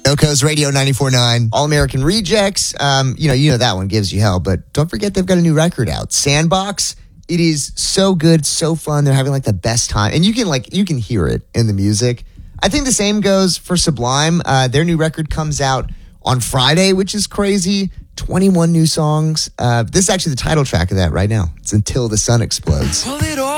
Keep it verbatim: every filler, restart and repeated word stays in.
Oco's Radio ninety-four point nine, All American Rejects. Um, you know, you know that one gives you hell, but don't forget they've got a new record out, Sandbox. It is so good, so fun. They're having like the best time, and you can like you can hear it in the music. I think the same goes for Sublime. Uh, their new record comes out on Friday, which is crazy. twenty-one new songs. Uh, this is actually the title track of that right now. It's Until the Sun Explodes.